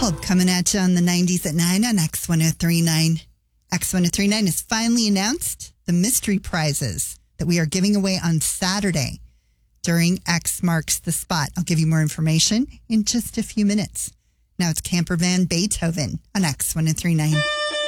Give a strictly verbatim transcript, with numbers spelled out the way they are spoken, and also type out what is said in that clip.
Club coming at you on the nineties at nine on X ten thirty-nine. X ten thirty-nine has finally announced the mystery prizes that we are giving away on Saturday during X Marks the Spot. I'll give you more information in just a few minutes. Now it's Camper Van Beethoven on X ten thirty-nine.